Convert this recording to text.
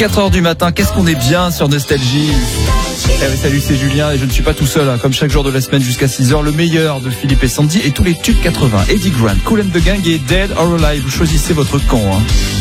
4h du matin, qu'est-ce qu'on est bien sur Nostalgie. Salut, c'est Julien et je ne suis pas tout seul, comme chaque jour de la semaine jusqu'à 6h, le meilleur de Philippe et Sandy et tous les tubes 80. Eddie Grant, Kool and the Gang et Dead or Alive, vous choisissez votre camp.